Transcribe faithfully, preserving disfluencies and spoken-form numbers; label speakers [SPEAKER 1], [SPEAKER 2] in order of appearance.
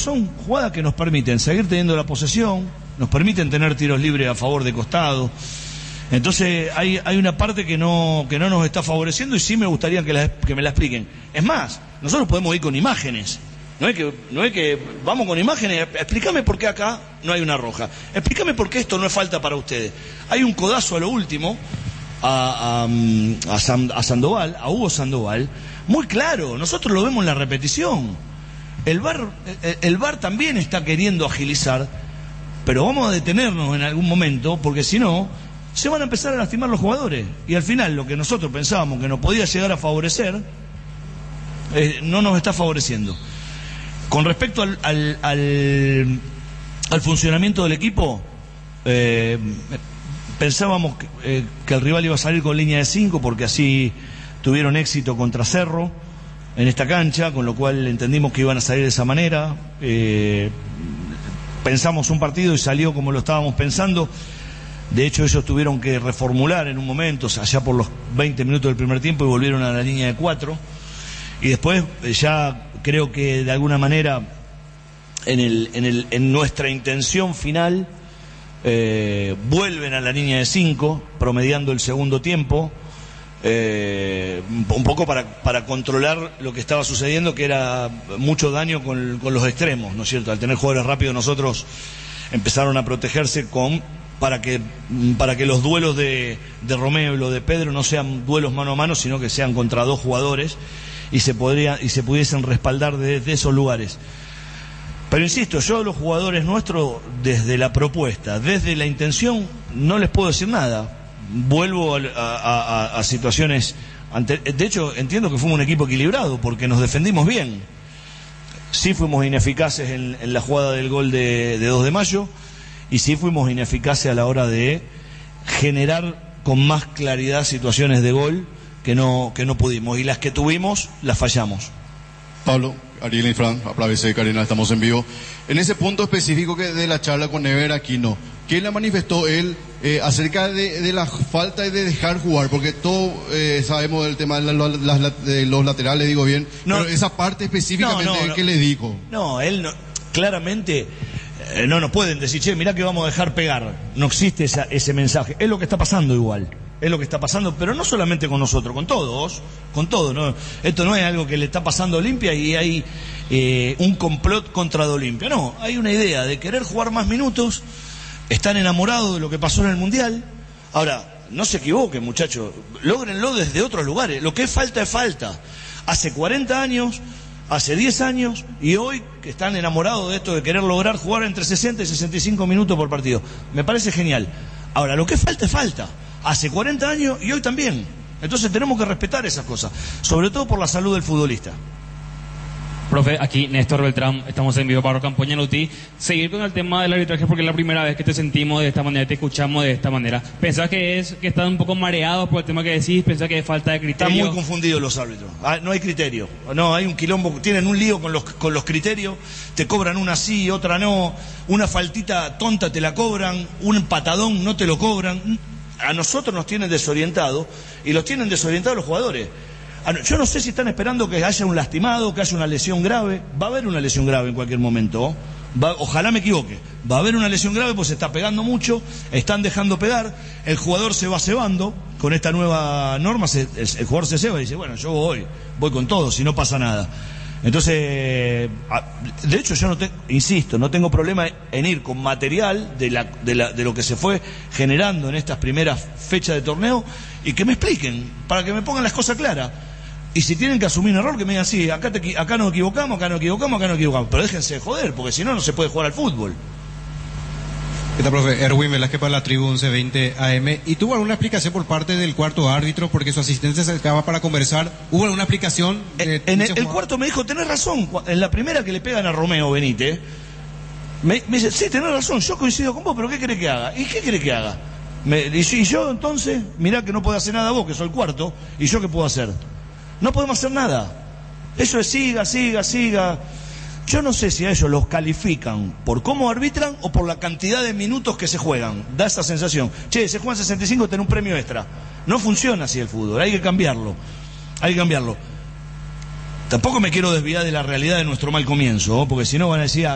[SPEAKER 1] son jugadas que nos permiten seguir teniendo la posesión, nos permiten tener tiros libres a favor de costado. Entonces hay, hay una parte que no, que no nos está favoreciendo y sí me gustaría que, la, que me la expliquen. Es más, nosotros podemos ir con imágenes. No es que, no es que vamos con imágenes. Explícame por qué acá no hay una roja. Explícame por qué esto no es falta para ustedes. Hay un codazo a lo último a, a, a, San, a Sandoval, a Hugo Sandoval, muy claro. Nosotros lo vemos en la repetición. El V A R, el, el V A R también está queriendo agilizar, pero vamos a detenernos en algún momento, porque si no se van a empezar a lastimar los jugadores. Y al final lo que nosotros pensábamos que nos podía llegar a favorecer, eh, no nos está favoreciendo. Con respecto al, al, al, al funcionamiento del equipo, eh, pensábamos que, eh, que el rival iba a salir con línea de cinco, porque así tuvieron éxito contra Cerro en esta cancha, con lo cual entendimos que iban a salir de esa manera. Eh, pensamos un partido y salió como lo estábamos pensando. De hecho, ellos tuvieron que reformular en un momento, allá por los veinte minutos del primer tiempo, y volvieron a la línea de cuatro. Y después ya creo que de alguna manera en, el, en, el, en nuestra intención final eh, vuelven a la línea de cinco, promediando el segundo tiempo, eh, un poco para, para controlar lo que estaba sucediendo, que era mucho daño con, con los extremos, ¿no es cierto? Al tener jugadores rápidos, nosotros empezaron a protegerse con... para que para que los duelos de, de Romeo y lo de Pedro no sean duelos mano a mano, sino que sean contra dos jugadores y se podría y se pudiesen respaldar desde esos lugares. Pero insisto, yo a los jugadores nuestros, desde la propuesta, desde la intención, no les puedo decir nada. Vuelvo a, a, a, a situaciones ante, de hecho entiendo que fuimos un equipo equilibrado porque nos defendimos bien. Sí fuimos ineficaces en, en la jugada del gol de, de dos de mayo. Y sí fuimos ineficaces a la hora de generar con más claridad situaciones de gol que no, que no pudimos. Y las que tuvimos, las fallamos.
[SPEAKER 2] Pablo, Ariel y Fran, Aplavese, Karina, estamos en vivo. En ese punto específico que de la charla con Ever Aquino, ¿qué le manifestó él eh, acerca de, de la falta de dejar jugar? Porque todos eh, sabemos del tema de, la, la, la, de los laterales, digo bien, no, pero esa parte específicamente, no, no, no, ¿qué le dijo?
[SPEAKER 1] No, él no, claramente... No nos pueden decir, che, mirá que vamos a dejar pegar. No existe esa, ese mensaje. Es lo que está pasando igual. Es lo que está pasando, pero no solamente con nosotros, con todos. Con todos, ¿no? Esto no es algo que le está pasando a Olimpia y hay eh, un complot contra de Olimpia. No, hay una idea de querer jugar más minutos. Están enamorados de lo que pasó en el Mundial. Ahora, no se equivoquen, muchachos. Lógrenlo desde otros lugares. Lo que es falta es falta. Hace cuarenta años... Hace diez años y hoy que están enamorados de esto de querer lograr jugar entre sesenta y sesenta y cinco minutos por partido. Me parece genial. Ahora, lo que falta es falta. Hace cuarenta años y hoy también. Entonces tenemos que respetar esas cosas. Sobre todo por la salud del futbolista.
[SPEAKER 3] Profe, aquí Néstor Beltrán, estamos en vivo para Campo Ñanuti. Seguir con el tema del arbitraje porque es la primera vez que te sentimos de esta manera, te escuchamos de esta manera. ¿Pensás que es que están un poco mareados por el tema que decís? ¿Pensás que es falta de criterio?
[SPEAKER 1] Están muy confundidos los árbitros. Ah, no hay criterio. No, hay un quilombo. Tienen un lío con los, con los criterios. Te cobran una sí, otra no. Una faltita tonta te la cobran. Un patadón no te lo cobran. A nosotros nos tienen desorientados y los tienen desorientados los jugadores. Yo no sé si están esperando que haya un lastimado, que haya una lesión grave. Va a haber una lesión grave en cualquier momento. Va, ojalá me equivoque. Va a haber una lesión grave porque se está pegando mucho, están dejando pegar, el jugador se va cebando. Con esta nueva norma se, el, el jugador se ceba y dice, bueno, yo voy, voy con todo, si no pasa nada. Entonces, de hecho yo no te, insisto, no tengo problema en ir con material de, la, de, la, de lo que se fue generando en estas primeras fechas de torneo y que me expliquen, para que me pongan las cosas claras. Y si tienen que asumir un error, que me digan, sí, acá, te, acá nos equivocamos, acá nos equivocamos, acá nos equivocamos. Pero déjense de joder, porque si no, no se puede jugar al fútbol.
[SPEAKER 4] ¿Qué tal, profe? Erwin Velázquez para la Tribu once veinte A M. ¿Y tuvo alguna explicación por parte del cuarto árbitro? Porque su asistente se acercaba para conversar. ¿Hubo alguna explicación?
[SPEAKER 1] De, en el, el cuarto me dijo, tenés razón. En la primera que le pegan a Romeo Benítez, me, me dice, sí, tenés razón, yo coincido con vos, pero ¿qué querés que haga? ¿Y qué querés que haga? Me, y, y yo entonces, mirá que no puedo hacer nada vos, que soy el cuarto, ¿y yo qué puedo hacer? No podemos hacer nada. Eso es siga, siga, siga. Yo no sé si a ellos los califican por cómo arbitran o por la cantidad de minutos que se juegan. Da esa sensación. Che, se juegan sesenta y cinco, tenés un premio extra. No funciona así el fútbol, hay que cambiarlo. Hay que cambiarlo. Tampoco me quiero desviar de la realidad de nuestro mal comienzo, ¿no? Porque si no van a decir...